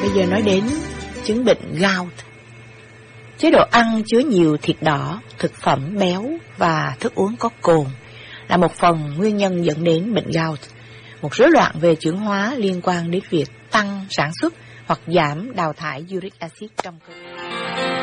bây giờ nói đến chứng bệnh gout. Chế độ ăn chứa nhiều thịt đỏ, thực phẩm béo và thức uống có cồn là một phần nguyên nhân dẫn đến bệnh gout, một rối loạn về chuyển hóa liên quan đến việc tăng sản xuất hoặc giảm đào thải uric acid trong cơ thể.